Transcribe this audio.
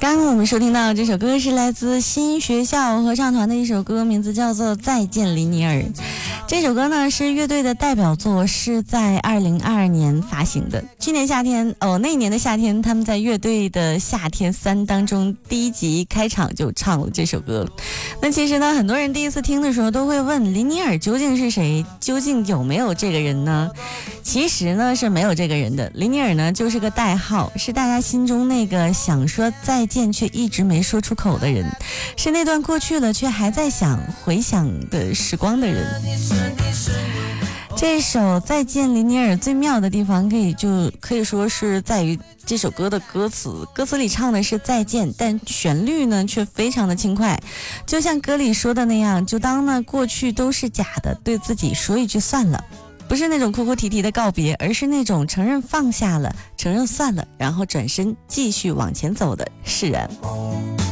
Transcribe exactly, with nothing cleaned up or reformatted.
刚刚我们收听到这首歌是来自新学校合唱团的一首歌，名字叫做《再见林尼尔》。这首歌呢是乐队的代表作，是在二零二二年发行的。去年夏天哦，那一年的夏天，他们在乐队的夏天三当中第一集开场就唱了这首歌。那其实呢，很多人第一次听的时候都会问林尼尔究竟是谁，究竟有没有这个人呢？其实呢是没有这个人的，林尼尔呢就是个代号，是大家心中那个想说再见却一直没说出口的人，是那段过去了却还在想回想的时光的人。这首再见林尼尔最妙的地方可以就可以说是在于这首歌的歌词，歌词里唱的是再见，但旋律呢却非常的轻快，就像歌里说的那样，就当呢过去都是假的，对自己说一句算了，不是那种哭哭啼啼的告别，而是那种承认放下了，承认算了，然后转身继续往前走的释然。